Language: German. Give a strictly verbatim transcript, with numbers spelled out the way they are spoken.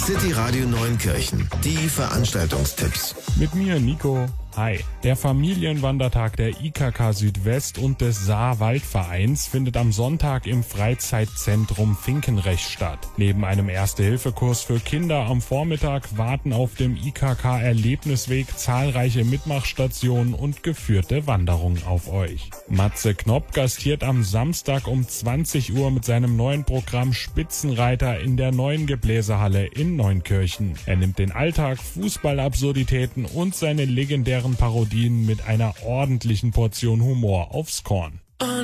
City Radio Neunkirchen. Die Veranstaltungstipps. Mit mir, Nico. Hi. Der Familienwandertag der I K K Südwest und des Saar-Waldvereins findet am Sonntag im Freizeitzentrum Finkenrecht statt. Neben einem Erste-Hilfe-Kurs für Kinder am Vormittag warten auf dem I K K-Erlebnisweg zahlreiche Mitmachstationen und geführte Wanderungen auf euch. Matze Knopp gastiert am Samstag um zwanzig Uhr mit seinem neuen Programm Spitzenreiter in der neuen Gebläsehalle in Neunkirchen. Er nimmt den Alltag, Fußballabsurditäten und seine legendären Parodien mit einer ordentlichen Portion Humor aufs Korn.